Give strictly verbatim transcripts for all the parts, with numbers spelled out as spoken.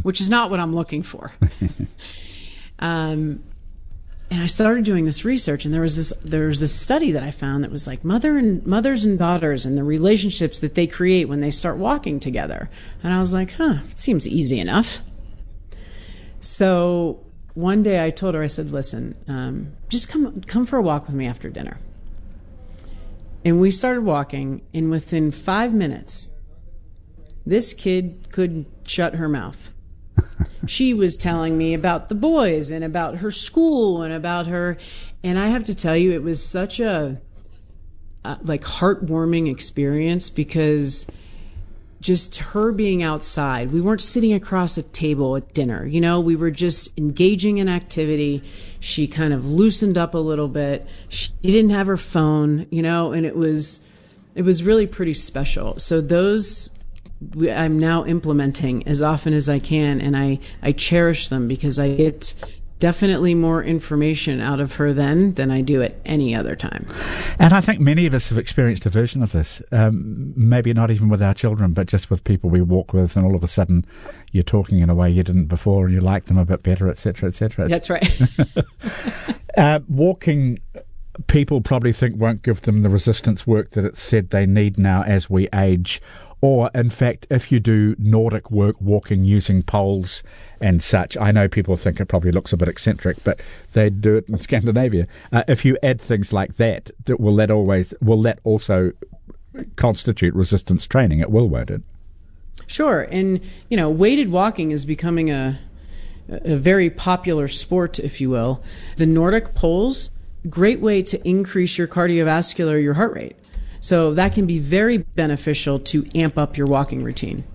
which is not what I'm looking for. um, and I started doing this research, and there was this there was this study that I found that was like mother and mothers and daughters and the relationships that they create when they start walking together. And I was like, huh, it seems easy enough. So one day I told her, I said, listen, um, just come come for a walk with me after dinner. And we started walking, and within five minutes, this kid couldn't shut her mouth. She was telling me about the boys and about her school and about her, and I have to tell you, it was such a uh, like heartwarming experience, because just her being outside, we weren't sitting across a table at dinner, you know, we were just engaging in activity. She kind of loosened up a little bit. She didn't have her phone, you know, and it was, it was really pretty special. So those I'm now implementing as often as I can, and I, I cherish them because I get definitely more information out of her then than I do at any other time. And I think many of us have experienced a version of this, um, maybe not even with our children, but just with people we walk with, and all of a sudden you're talking in a way you didn't before, and you like them a bit better, et cetera, et cetera. That's right. uh, walking, people probably think won't give them the resistance work that it's said they need now as we age. Or, in fact, if you do Nordic work, walking using poles and such, I know people think it probably looks a bit eccentric, but they do it in Scandinavia. Uh, if you add things like that, will that always will that also constitute resistance training? It will, won't it? Sure, and you know, weighted walking is becoming a a very popular sport, if you will. The Nordic poles, great way to increase your cardiovascular, your heart rate. So that can be very beneficial to amp up your walking routine.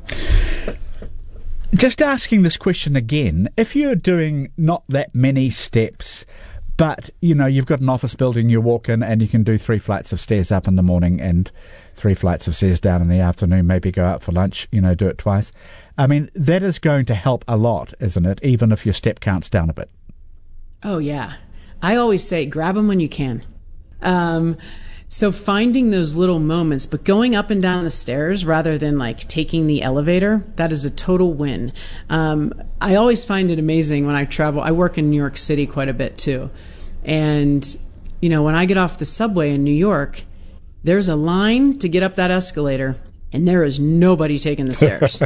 Just asking this question again, if you're doing not that many steps, but, you know, you've got an office building, you walk in and you can do three flights of stairs up in the morning and three flights of stairs down in the afternoon, maybe go out for lunch, you know, do it twice. I mean, that is going to help a lot, isn't it, even if your step count's down a bit? Oh, yeah. I always say, grab them when you can. Um... So finding those little moments, but going up and down the stairs rather than like taking the elevator, that is a total win. Um, I always find it amazing when I travel. I work in New York City quite a bit too. And, you know, when I get off the subway in New York, there's a line to get up that escalator, and there is nobody taking the stairs.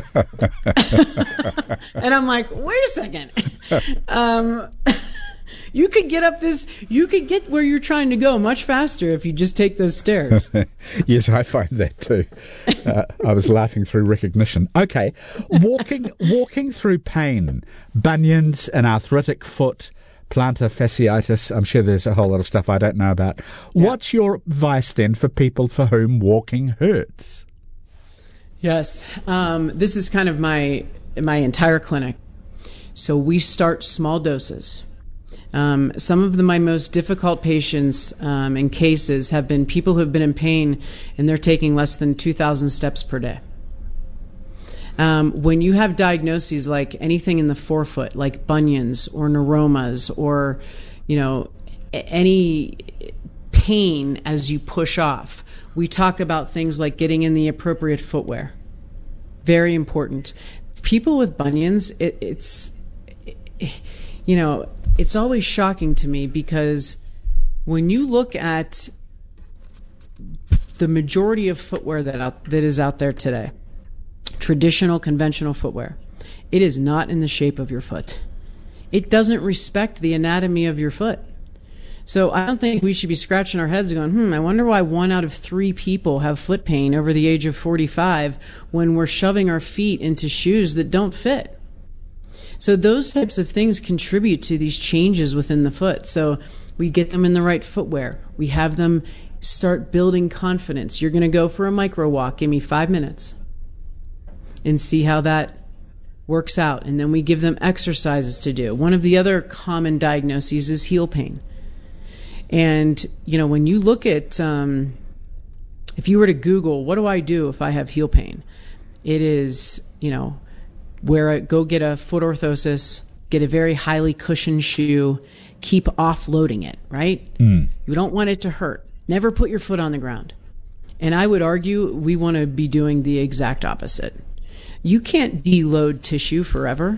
And I'm like, wait a second. um You could get up this, you could get where you're trying to go much faster if you just take those stairs. Yes, I find that too. Uh, I was laughing through recognition. Okay, walking walking through pain, bunions, an arthritic foot, plantar fasciitis. I'm sure there's a whole lot of stuff I don't know about. Yeah. What's your advice then for people for whom walking hurts? Yes, um, this is kind of my my entire clinic. So we start small doses. Um, some of the, my most difficult patients um, and cases have been people who have been in pain and they're taking less than two thousand steps per day. Um, when you have diagnoses like anything in the forefoot, like bunions or neuromas or, you know, any pain as you push off, we talk about things like getting in the appropriate footwear. Very important. People with bunions, it, it's, it, you know, it's always shocking to me because when you look at the majority of footwear that out, that is out there today, traditional, conventional footwear, it is not in the shape of your foot. It doesn't respect the anatomy of your foot. So I don't think we should be scratching our heads going, hmm, I wonder why one out of three people have foot pain over the age of forty-five when we're shoving our feet into shoes that don't fit. So those types of things contribute to these changes within the foot. So we get them in the right footwear. We have them start building confidence. You're going to go for a micro walk. Give me five minutes and see how that works out. And then we give them exercises to do. One of the other common diagnoses is heel pain. And, you know, when you look at, um, if you were to Google, what do I do if I have heel pain? It is, you know, where I go get a foot orthosis, get a very highly cushioned shoe, keep offloading it, right? Mm. You don't want it to hurt. Never put your foot on the ground. And I would argue we want to be doing the exact opposite. You can't deload tissue forever.